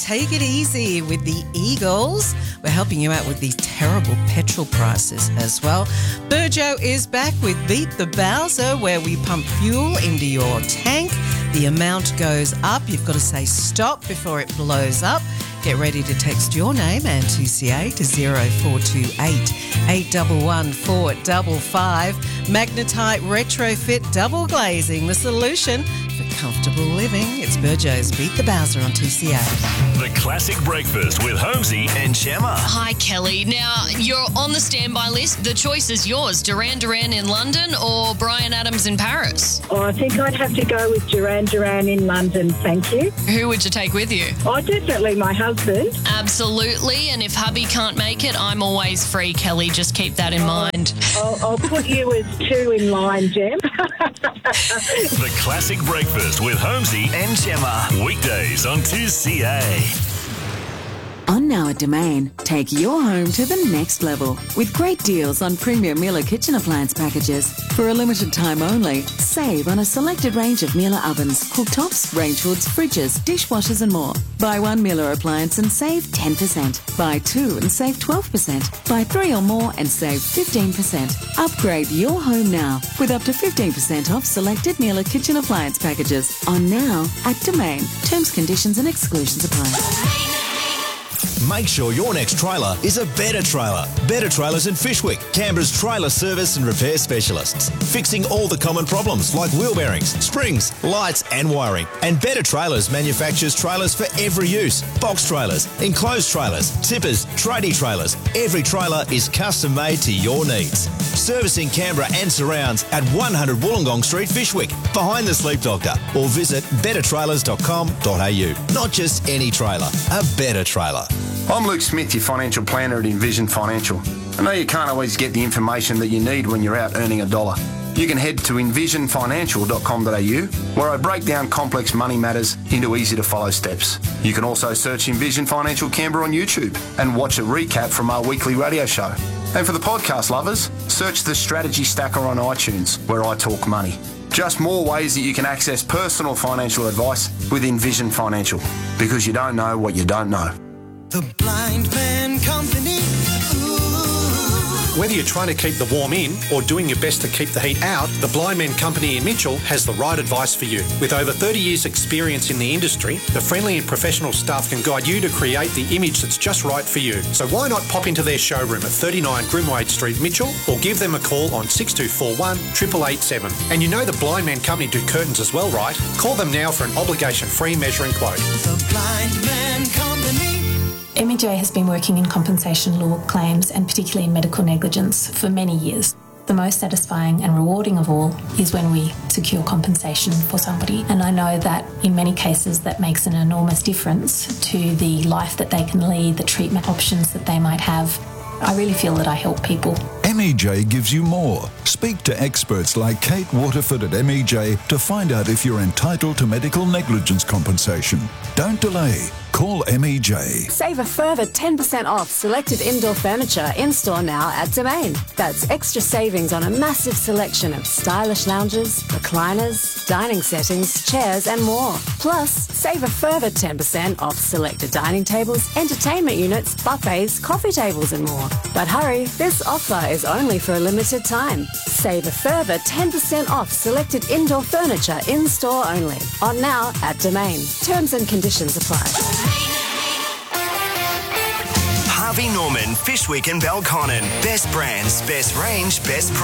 take it easy with the Eagles. We're helping you out with these terrible petrol prices as well. Burjo is back with Beat the Bowser, where we pump fuel into your tank. The amount goes up. You've got to say stop before it blows up. Get ready to text your name and 2CA to 0428 811 455. Magnetite Retrofit Double Glazing, the solution for comfortable living. It's Burjo's Beat the Bowser on 2CA. The Classic Breakfast with Holmesy and Gemma. Hi, Kelly. Now, you're on the standby list. The choice is yours. Duran Duran in London or Bryan Adams in Paris? Oh, I think I'd have to go with Duran Duran in London, thank you. Who would you take with you? Oh, definitely my husband. Absolutely. And if hubby can't make it, I'm always free, Kelly. Just keep that in mind. I'll put you as two in line, Gem. The Classic Breakfast with Holmesy and Gemma. Weekdays on 2CA. On Now at Domain, take your home to the next level with great deals on premium Miele kitchen appliance packages. For a limited time only, save on a selected range of Miele ovens, cooktops, range hoods, fridges, dishwashers and more. Buy one Miele appliance and save 10%. Buy two and save 12%. Buy three or more and save 15%. Upgrade your home now with up to 15% off selected Miele kitchen appliance packages. On Now at Domain. Terms, conditions and exclusions apply. Make sure your next trailer is a Better Trailer. Better Trailers in Fyshwick, Canberra's trailer service and repair specialists. Fixing all the common problems like wheel bearings, springs, lights and wiring. And Better Trailers manufactures trailers for every use. Box trailers, enclosed trailers, tippers, tradie trailers. Every trailer is custom made to your needs. Servicing Canberra and surrounds at 100 Wollongong Street, Fyshwick, behind the Sleep Doctor. Or visit bettertrailers.com.au. Not just any trailer, a better trailer. I'm Luke Smith, your financial planner at Envision Financial. I know you can't always get the information that you need when you're out earning a dollar. You can head to envisionfinancial.com.au, where I break down complex money matters into easy-to-follow steps. You can also search Envision Financial Canberra on YouTube and watch a recap from our weekly radio show. And for the podcast lovers, search the Strategy Stacker on iTunes, where I talk money. Just more ways that you can access personal financial advice with Envision Financial, because you don't know what you don't know. The Blind Man Company. Whether you're trying to keep the warm in or doing your best to keep the heat out, the Blind Man Company in Mitchell has the right advice for you. With over 30 years' experience in the industry, the friendly and professional staff can guide you to create the image that's just right for you. So why not pop into their showroom at 39 Grimwade Street, Mitchell, or give them a call on 6241 8887. And you know the Blind Man Company do curtains as well, right? Call them now for an obligation-free measuring quote. The Blind Man Company. MEJ has been working in compensation law claims and particularly in medical negligence for many years. The most satisfying and rewarding of all is when we secure compensation for somebody, and I know that in many cases that makes an enormous difference to the life that they can lead, the treatment options that they might have. I really feel that I help people. MEJ gives you more. Speak to experts like Kate Waterford at MEJ to find out if you're entitled to medical negligence compensation. Don't delay. Call MEJ. Save a further 10% off selected indoor furniture in-store now at Domain. That's extra savings on a massive selection of stylish lounges, recliners, dining settings, chairs and more. Plus, save a further 10% off selected dining tables, entertainment units, buffets, coffee tables and more. But hurry, this offer is only for a limited time. Save a further 10% off selected indoor furniture in-store only. On now at Domain. Terms and conditions apply. Harvey Norman, Fyshwick and Belconnen. Best brands, best range, best price.